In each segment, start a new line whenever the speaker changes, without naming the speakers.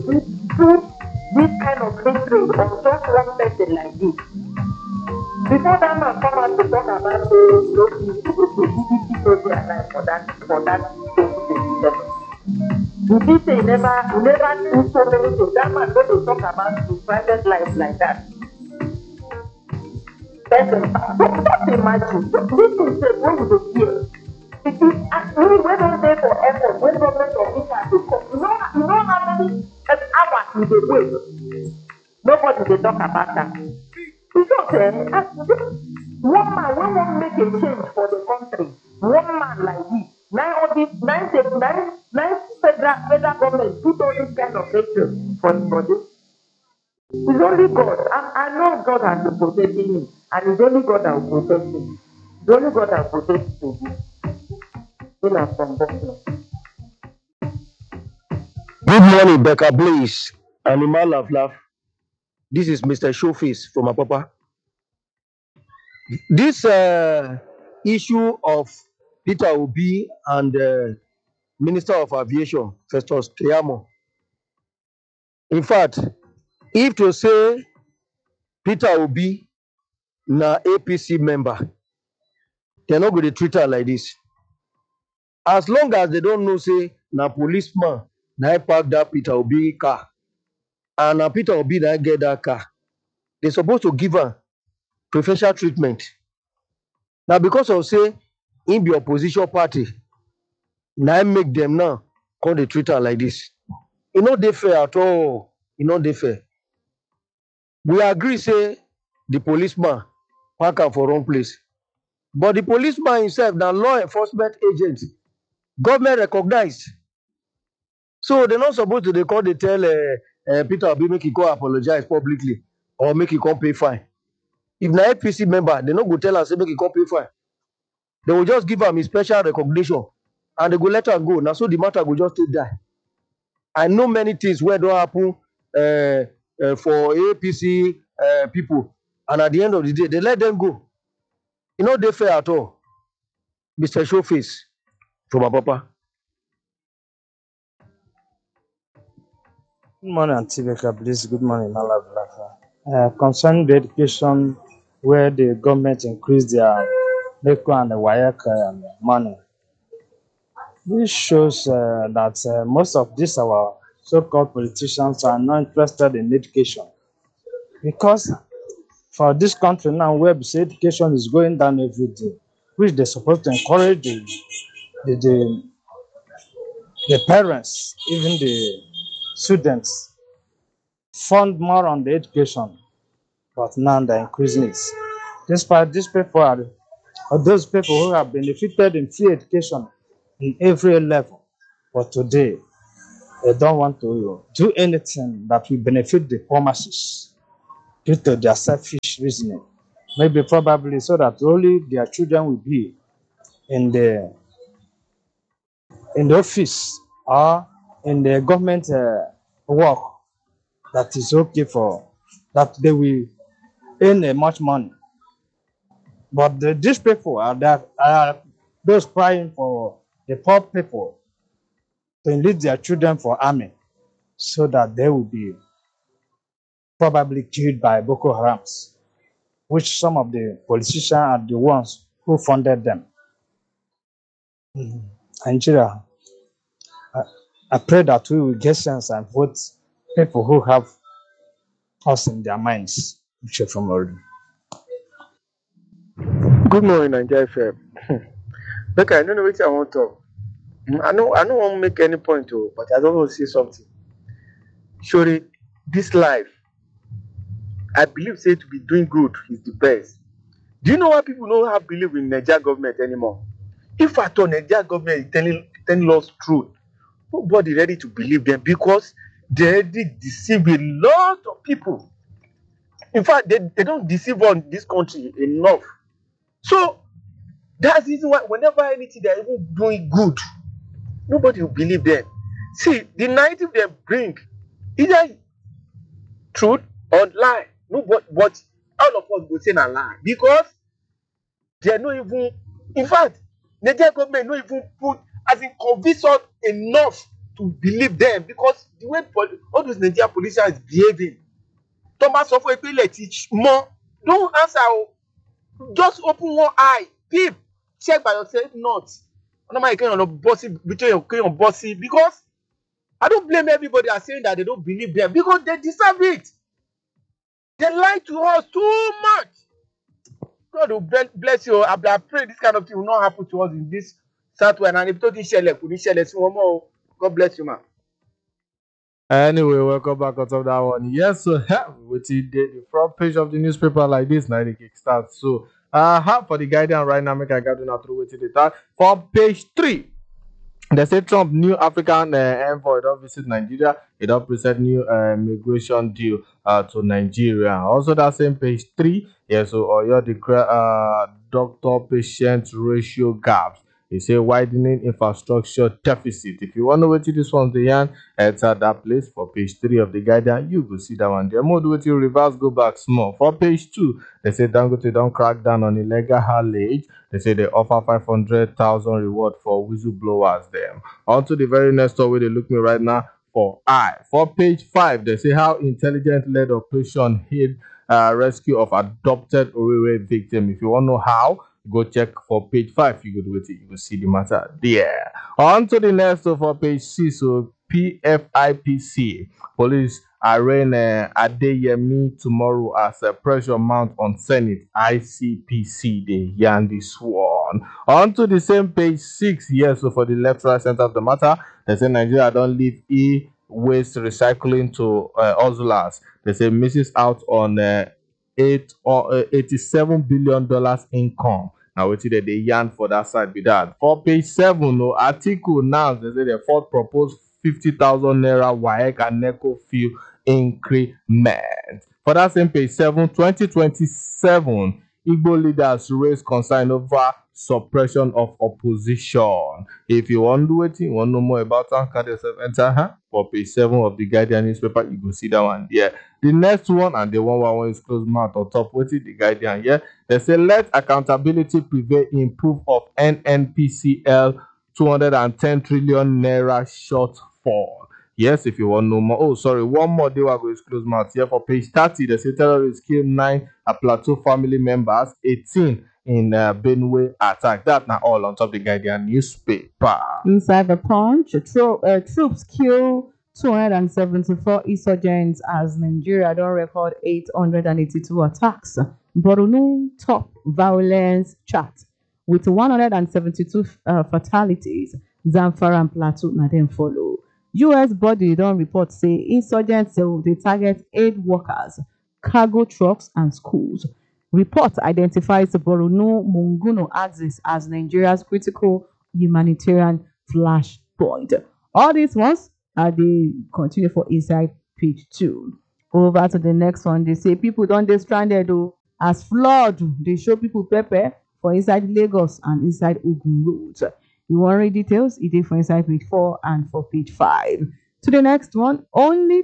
do this kind of hatred on just one person like this. Before that man come out to talk about the DDP no dey alive for that 2027. You think say he never do so many things. That man no dey talk about his private life like that. Person, just imagine. This thing say when you dey hear, it is we wey don dey for airport, when government officials dey come. You know how many hours we dey wait. Nobody dey talk about that. Because one man wey wan make a change for the country, one man like this, nine all this nine federal government put all this kind of hatred for him body. It's only God. I know God has been protecting him, and it's only God that will protect him. It's only God that will protect him. When I'm from Boston.
Good morning, Becca Blaze. Animal Laugh. This is Mr. Showface from Apapa. This issue of Peter Obi and Minister of Aviation, Festus Keyamo. In fact, if to say Peter Obi na APC member, they're not going to treat her like this. As long as they don't know, say, na policeman, na park that Peter Obi car, and na Peter Obi na get that car, they're supposed to give her preferential treatment. Now, because of say in the opposition party, now make them now come dey treat her like this. It not dey fair at all. It not dey fair. We agree say the policeman park am for wrong place, but the policeman himself na law enforcement agent, government recognized. So they're not supposed to dey come dey tell Peter Obi make he come apologize publicly or make he come pay fine. If na APC member, they no go tell am say make he come pay fine. They will just give am a special recognition and they go let am go. Now so the matter go just take die. I know many things where don't happen for APC people, and at the end of the day, they let them go. You know they fair at all. Mr. Showface from Apapa.
Good morning, Auntie Becca, please. Good morning, Malav. Concerning the education, where the government increased their NECO and the WAEC money, this shows that most of these our so-called politicians are not interested in education. Because for this country now, where we say education is going down every day, which they're supposed to encourage the parents, even the students, fund more on the education, but now they're increasing it. Despite these people are those people who have benefited in free education in every level, but today they don't want to do anything that will benefit the poor masses due to their selfish reasoning. Maybe probably so that only their children will be in the office or in the government work that is okay for that they will earn much money. But these people are those crying for the poor people to enlist their children for army so that they will be probably killed by Boko Harams, which some of the politicians are the ones who funded them. Nigeria, I pray that we will get sense and vote people who have us in their minds.
Good morning, Nigeria FM. Becca, I don't know what I want to talk. I don't want to make any point, but I don't want to say something. Surely, this life, I believe say to be doing good is the best. Do you know why people don't have belief in Nigeria government anymore? If at all Nigeria government is telling us truth, nobody ready to believe them because they already deceive a lot of people. In fact, they don't deceive on this country enough. So that's the reason why whenever anything they're even doing good, nobody will believe them. See, the narrative they bring, either truth or lie. No, but all of us will say a lie because they're not even. In fact, Nigeria government not even put as in convince us enough
to believe them because the way all those Nigerian politicians is behaving. Thomas of more. Don't answer. Just open one eye. Peep. Check by yourself not. Normal kind of bossy between your kind of bossy because I don't blame everybody as saying that they don't believe them because they deserve it. They lie to us too much. God will bless you. I pray this kind of thing will not happen to us in this Southwest. And if you don't share, God bless you, man.
Anyway, welcome back on top of that one. Yes, so with the front page of the newspaper like this, now the kickstart. So, for the Guardian right now, make I got to now through with the start. For page 3, they say Trump new African envoy don't visit Nigeria. It don't present new immigration deal to Nigeria. Also, that same page 3, yeah. So, Oyo declare doctor-patient ratio gaps. They say widening infrastructure deficit. If you want to know what this one's the yarn, enter that place for page 3 of the Guardian. You go see that one there. More do it, you reverse, go back small. For page 2, they say Dangote don't crack down on illegal haulage. They say they offer 500,000 reward for whistleblowers. Them. On to the very next story, they look me right now for I. For page 5, they say how intelligent-led operation hid rescue of adopted Orire victim. If you want to know how, go check for page 5. You go do it. You will see the matter there. On to the next for page 6. So PFIPC police arraign Adeyemi tomorrow as a pressure mount on Senate ICPC. They yarn this one. On to the same page 6. Yes, so for the left right center of the matter, they say Nigeria don't leave waste recycling to hustlers. They say misses out on $87 billion income. Now we see that they yarn for that side be that. For page 7, no article now they say the fourth proposed 50,000 naira WAEC and NECO fee increment. For that same page 7, 2027, Igbo leaders raise concern over suppression of opposition. If you want to do it, you want to know more about it, can yourself enter for page 7 of the Guardian newspaper. You go see that one there. The next one and the one is close mouth on top with it, the Guardian. Yeah, they say let accountability prevail in proof of NNPCL 210 trillion naira shortfall. Yes, if you want to know more. Oh, sorry, one more day we're going to close mouth here for page 30. They say terrorists killed 9 Plateau family members, 18 in Benue attack. That now all on top of the Guardian newspaper.
Inside the Punch, troops kill 274 insurgents as Nigeria don't record 882 attacks. Borno top violence chart with 172 fatalities. Zamfara and Plateau na then follow. US body don't report say insurgents they target aid workers, cargo trucks and schools. Report identifies Borno Munguno axis as Nigeria's critical humanitarian flashpoint. All these ones are they continue for inside page 2. Over to the next one. They say people don't they stranded though as flood. They show people pepper for inside Lagos and inside Ogun roads. You want to read details? It is for inside page 4 and for page 5. To the next one, only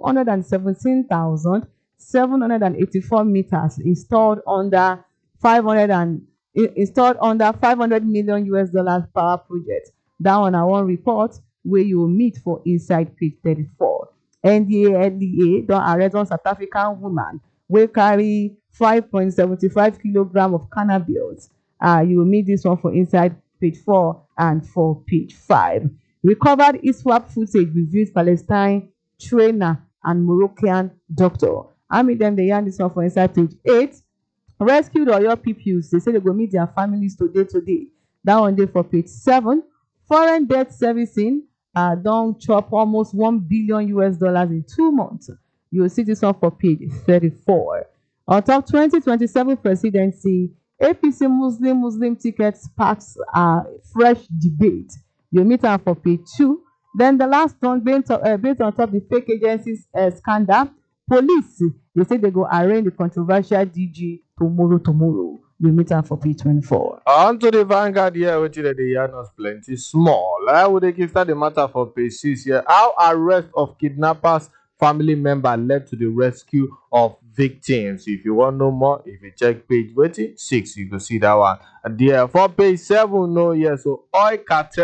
217,784 meters installed under 500 million US dollars power project. That one I want report where you will meet for inside page 34. NDA don't arrest one South African woman will carry 5.75 kilogram of cannabis. You will meet this one for inside page 4 and for page 5. Recovered ISWAP footage reveals Palestine trainer and Moroccan doctor. I meet them they yarn this one for inside page 8. Rescued Oyo pupils. They say they go meet their families today. That one day for page 7. Foreign debt servicing don't chop almost $1 billion US dollars in 2 months. You will see this one for page 34. On top 2027 presidency, APC Muslim ticket sparks fresh debate. You meet her for page 2. Then the last one, based on top the fake agencies scandal, police, they say they go arraign the controversial DG tomorrow. You meet her for page 24.
On to the Vanguard here, which is the yarn us plenty small. I would give start the matter for page 6 here. How arrest of kidnappers family member led to the rescue of victims. If you want to know more, if you check page 6, you can see that one. And there for page 7, no, yes, so oil cartel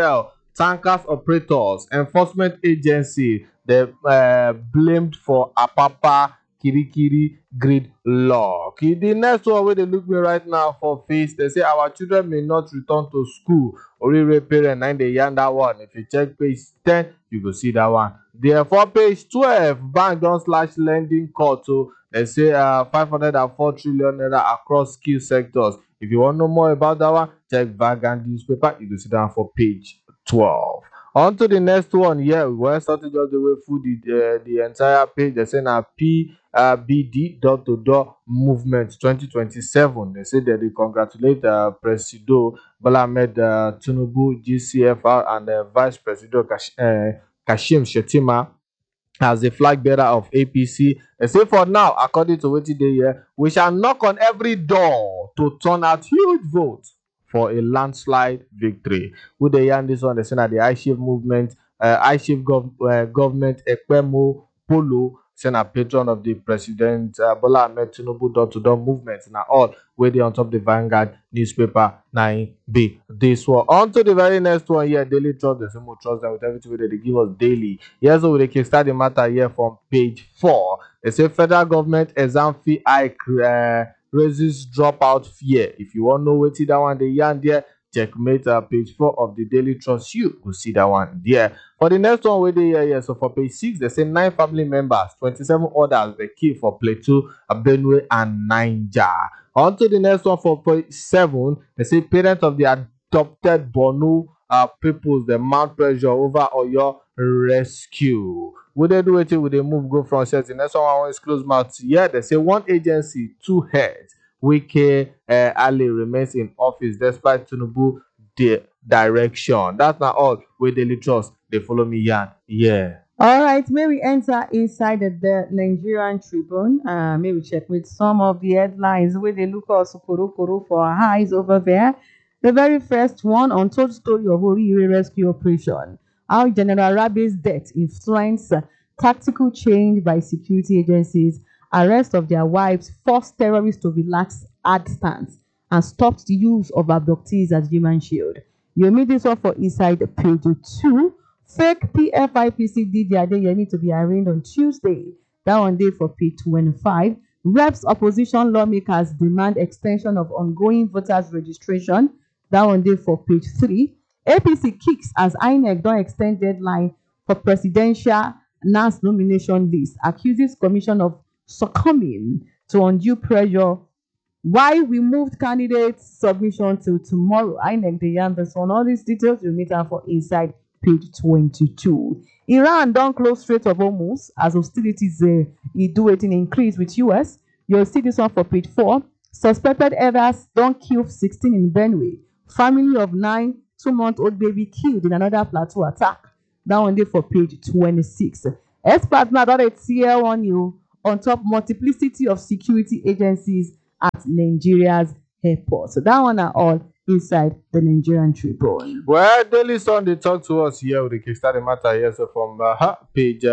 tankers operators, enforcement agency, they blamed for Apapa Kirikiri grid law. The next one where they look me right now for face, they say our children may not return to school. Orire parent 9 they yarn that one. If you check page 10, you go see that one. Therefore, page 12, bank don slash lending cut to they say 504 trillion naira across skill sectors. If you want to know more about that one, check Vanguard newspaper. You can see that one for page 12. On to the next one. Yeah, we were starting just the way through the entire page. They say now PBD door to door movement 2027. They say that they congratulate Presido Bola Ahmed Tinubu, GCFR, and Vice President Kashim Shettima as the flag bearer of APC. They say for now, according to what they hear, we shall knock on every door to turn out huge votes for a landslide victory. Who they yarn this one? They say that the iShift movement, government Ekpemo Polo, saying a patron of the President Bola Ahmed Tinubu door-to-door movement. Now all where they on top the Vanguard newspaper 9B. This one. On to the very next one here, Daily Trust. The same trust them with everything they give us daily. Here's how we can start the matter here from page 4. They say federal government exam fee hike raises dropout fear. If you want to know what that one they yarn there, checkmate page 4 of the Daily Trust. You will see that one there. For the next one, where they here, so for page 6, they say 9 family members, 27 others were killed for Plateau, Benue, and Niger. On to the next one for page 7, they say parents of the adopted Borno peoples, the mount pressure over Oyo rescue. Would they do it? Would they move go from set? The next one is close mouth. Yeah, they say one agency, 2 heads. Wike Ali remains in office despite Tinubu direction. That's not all. With Daily Trust, they follow me yarn. Yeah.
All right, may we enter inside the Nigerian Tribune? May we check with some of the headlines where they look also koro for our eyes over there. The very first one, untold story of Orire rescue operation. How General Rabi's death influenced tactical change by security agencies, arrest of their wives forced terrorists to relax hard stance and stopped the use of abductees as human shield. You meet this one for inside page 2. Fake PFIPC Didi Adeyemi to be arraigned on Tuesday. That one day for page 25. Reps opposition lawmakers demand extension of ongoing voters registration. That one day for page 3. APC kicks as INEC don't extend deadline for presidential NAS nomination list. Accuses commission of succumbing to undue pressure. Why we moved candidates submission till tomorrow. INEC dey yarn this one. All these details you meet am for inside page 22. Iran don close Strait of Hormuz as hostilities do wetin increase with US. You'll see this one for page 4. Suspected herders don kill 16 in Benue. Family of 9 2-month-old baby killed in another plateau attack. That one dey for page 26. Experts now don dey tear on you on top multiplicity of security agencies at Nigeria's airport. So that one are all inside the Nigerian Tribune.
Well, Daily Sun, they talk to us here with the Kickstarter matter here. So from page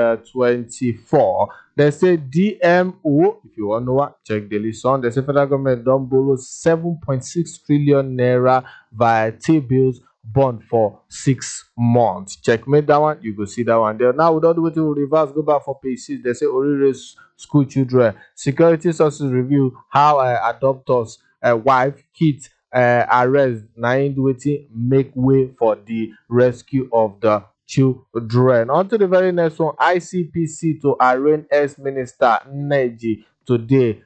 24, they say DMO, if you want to know what, check Daily Sun. They say federal government don't borrow 7.6 trillion naira via T-bills bond for 6 months. Checkmate that one, you go see that one there. Now, without waiting to reverse, go back for page 6. They say Orire's school children. Security sources review how adopters, wife, kids, arrest, waiting make way for the rescue of the children. On to the very next one, ICPC to arraign ex-minister Neji today,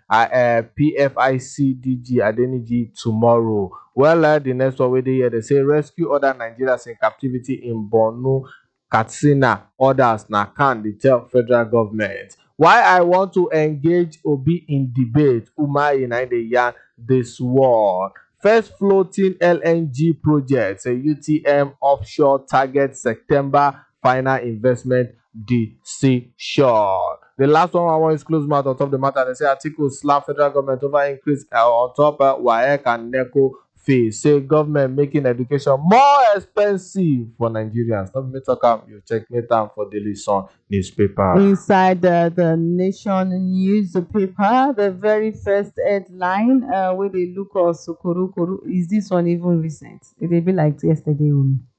PFIC DG Adeniji tomorrow. Well, the next one where they say rescue other Nigerians in captivity in Borno, Katsina, others now can they tell federal government. Why I want to engage Obi in debate, Umar in the yarn this war. First floating LNG project, a UTM offshore target September, final investment decision. The last one I want is close mouth on top of the matter. They say articles slap federal government over increase on top of WAEC and NECO fees. Say government making education more expensive for Nigerians. Not me talk am, you check me down for Daily Sun newspaper.
Inside the Nation newspaper, the very first headline where they look also kuru. Is this one even recent? It will be like yesterday only.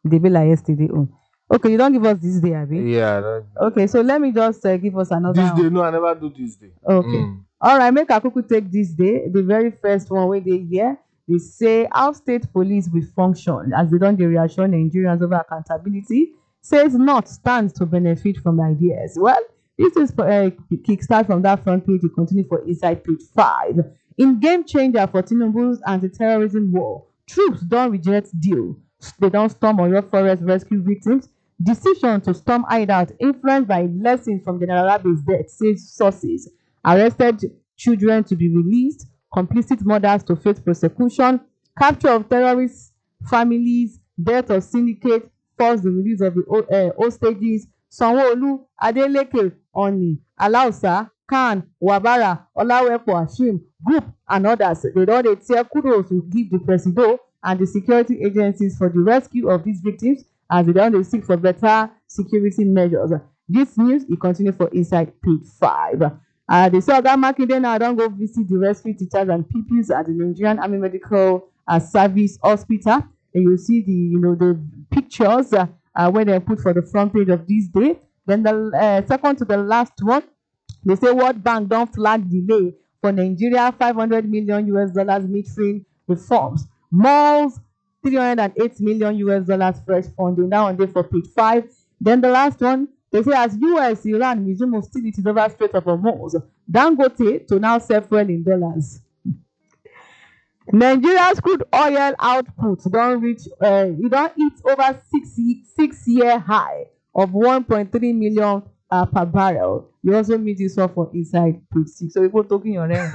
They be like yesterday own. Okay, you don't give us this day, Abi.
Yeah.
Okay, so let me just give us another
This
one.
day, no, I never do this day.
Okay. All right, make Akuku take this day. The very first one where they here, they say how state police will function as they don't reassure Nigerians over accountability. Says not stands to benefit from ideas. Well, this is kickstart from that front page. You continue for inside page 5. In game changer for Tinubu's anti-terrorism war, troops don't reject deal. They don't storm Oyo Forest rescue victims. Decision to storm hideout influenced by lessons from General Abi's death, says sources. Arrested children to be released, complicit mothers to face prosecution, capture of terrorists, families, death of syndicate, force the release of the hostages. Sanwo-Olu, Adeleke, Oni, Alausa, Khan, Wabara, Olawepo, Hashim, Group, and others. They don dey tear kudos to give the Presido and the security agencies for the rescue of these victims as they don dey seek for better security measures. This news e continue for inside page 5. They say Oga Makinde now don go visit the rescue teachers and pupils at the Nigerian Army Medical Service Hospital. And you see the pictures where they put for the front page of this day. Then the second to the last one, they say World Bank don flag delay for Nigeria $500 million metering reforms. Malls $308 million fresh funding. That one there for page 5. Then the last one, they say as US, Iran resume hostilities over Strait of Hormuz, Dangote to now sell fuel in dollars. Nigeria's crude oil output don reach e don hit over six-year high of 1.3 million per barrel. You also meet this one for inside page 6. So people talking your name.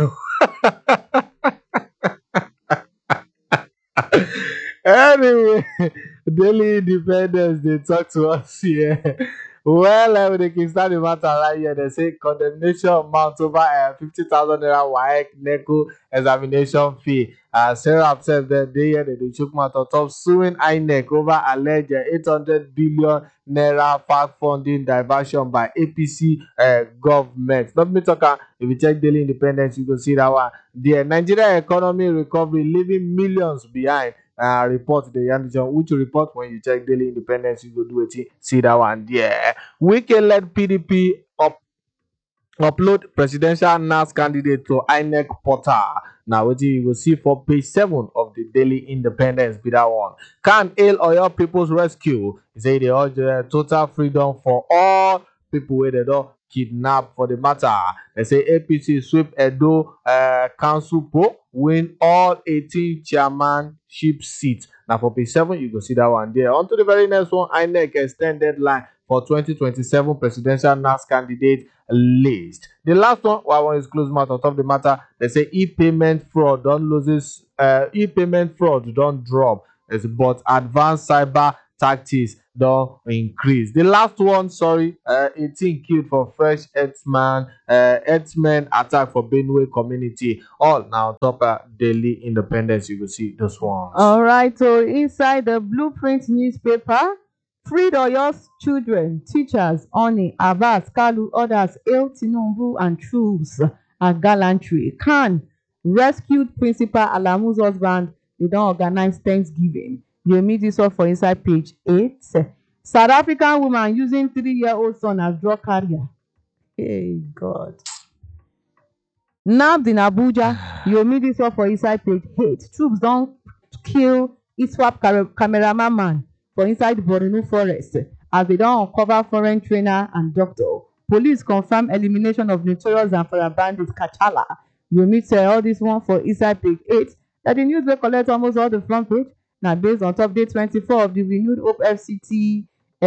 Anyway, Daily Independence, they talk to us here. Well, they can start the matter right here. They say condemnation amount over 50,000 naira WAEC NECO examination fee. Sarah said that they took mouth on top suing INEC over alleged 800 billion naira fact funding diversion by APC government. Let me talk. If you check Daily Independence, you can see that one. The Nigeria economy recovery leaving millions behind. Report the Yandijan, which report when you check Daily Independence, you go do it. See that one. Yeah, we can let PDP upload presidential NAS candidate to INEC portal. Now, what you will see for page 7 of the Daily Independence, be that one. Can hail Oyo People's Rescue. He say they urge total freedom for all people where they don't kidnap for the matter. They say APC sweep Edo Council Pro, win all 18 chairmanship seats. Now for page 7, you go see that one there. On to the very next one, INEC extended deadline for 2027 presidential NAS candidate list. The last one, I want is close mouth on top of the matter. They say e-payment fraud don't loses, e-payment fraud don't drop, but advanced cyber tactics don't increase. The last one, 18 killed for fresh Earthman attack for Benue community. All now top Daily Independence. You will see those ones.
All right, so inside the Blueprint newspaper, freed Oyo's children, teachers, Oni, Abbas, Kalu, others, hail Tinubu and troops and gallantry. Khan rescued Principal Alamu's husband. They don't organize Thanksgiving. You meet this one for inside page 8. South African woman using 3-year-old son as drug carrier. Hey God. Nabbed in Abuja. You meet this one for inside page 8. Troops don't kill ISWAP cameraman man for inside Borno forest as they don't uncover foreign trainer and doctor. Police confirm elimination of notorious Zamfara bandits Kachala. You meet all this one for inside page 8. That the news will collect almost all the front page. Now based on top day 24 of the renewed Hope FCT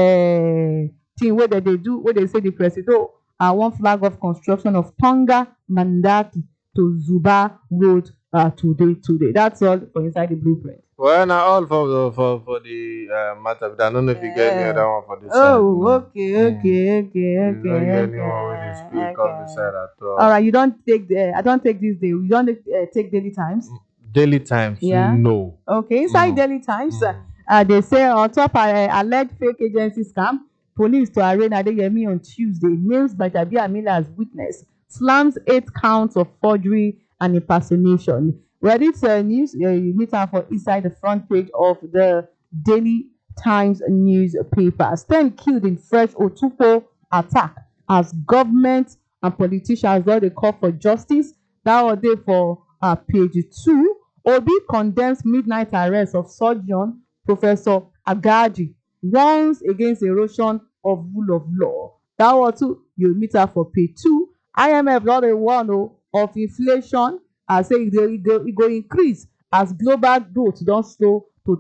thing where they say the president one flag of construction of Tonga Mandaki to Zuba Road today. That's all for inside the blueprint.
Well, now all for the matter. I don't know if you get any other one for this.
Okay.
You don't get anyone with this speak on the side at all.
All right, you don't take I don't take this day. You don't take Daily Times.
Daily Times,
yeah.
No.
Okay, inside Daily Times, they say on top alleged fake agency scam, police to arraign Adeyemi on Tuesday, names Gbajabiamila as witness, slams 8 counts of forgery and impersonation. Well, this news you meet for inside the front page of the Daily Times newspapers. 10 killed in fresh Otupo attack as government and politicians don dey call for justice. That one dey for page 2. Obi condemns midnight arrest of surgeon Professor Agaji, warns against erosion of rule of law. That one too, you meet her for page 2. IMF don dey warn of inflation as say e go increase as global growth don slow to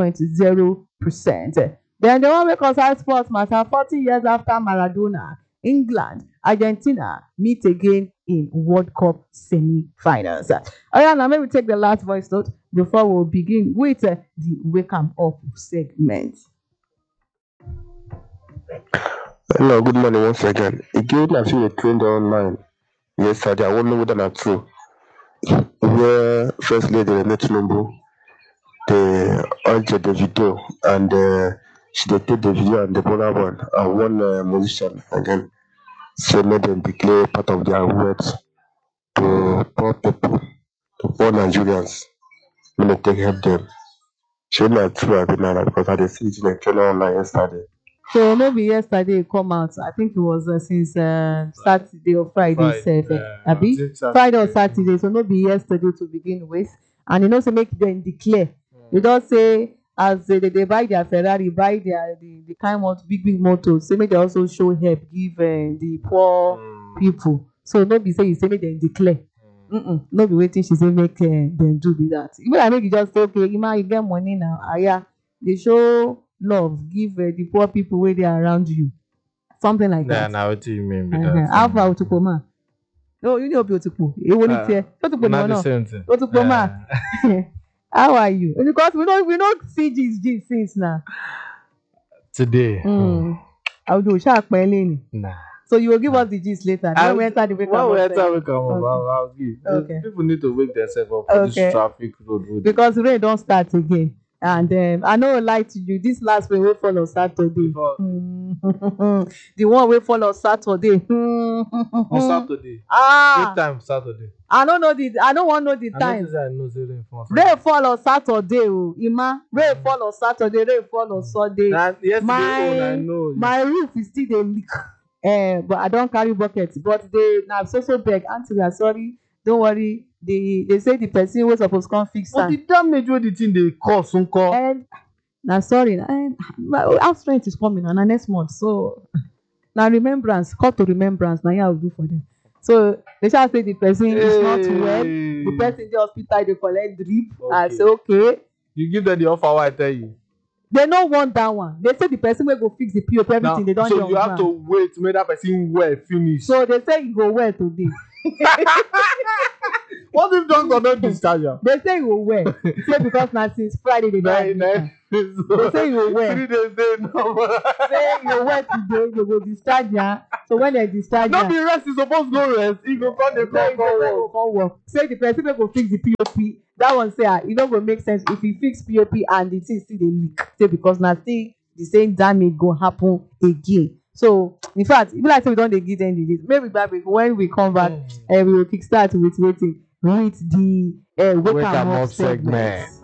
3.0%. Then the one wey concern sports matter, 40 years after Maradona, England, Argentina meet again in World Cup semi-finals. Oya, now maybe take the last voice note before we begin with the Wake 'em Up segment.
Hello, good morning once again. Again, I've seen a trend online yesterday. I won't know whether that's true. Where First Lady Rene Tinubu, they urged the video and she did take the video and the other one musician again. So let them declare part of their words to poor people, to poor Nigerians, when they take help them. She not true, I mean, because I see it in a trend online yesterday.
So maybe yesterday it come out. I think it was since Saturday or Friday. Abi Friday or Saturday. So maybe yesterday to begin with. And you know, so make them declare. You don't say as they buy their Ferrari, buy the kind of big motors. So make they also show help, give the poor people. So nobody say you say make them declare. No be waiting. She say make them do be that. Even I make you just say okay, you get money now. They show love, give the poor people where they are around you, something like that.
Now what do you mean by
that? How far Otupo ma? No, you know Otupo. It won't here. Otupo no. Otupo ma. How are you? Because we don't see this since now.
Today.
I'll do shark my
Nah.
So you will give us the gist later. When we enter the wake up.
I'll give. Okay. People need to wake themselves up for this traffic road.
Because rain don't start again. And I know I lie to you. This last rain will fall on Saturday. The one will fall on Saturday.
On Saturday. What time Saturday?
I don't want to know the time. Rain fall on Saturday. Ima, rain fall on Saturday. Rain fall on Sunday. My roof is still a leak. But I don't carry buckets. But they now so beg. Auntie, we are sorry. Don't worry. They say the person was supposed to come fix
that. But the damage where the thing they cause
and now sorry, my house rent is coming on next month. So now remembrance, call to remembrance. Now I'll do for them. So they shall say the person is not well. The person in the hospital they collect drip. I say okay.
You give them the offer. What I tell you.
They don't want that one. They say the person will go fix the POP everything. Now, they don't.
So you have to wait to make that person well finish.
So they say you go well today.
What if doctor don't discharge you?
They say you will wear. Say because now since Friday they don't. They say you will wear.
3 days they no.
Say you wear today, you go discharge ya. So when they discharge ya,
not be rest. You supposed to go rest. You go come the
come work. Say the person will go fix the POP. That one say it don't go make sense if you fix POP and the thing still dey leak. Say because now still the same damage go happen again. So in fact, even like say we don't give them the date. Maybe back when we come back, we will kickstart with waiting with the wake 'em up segment.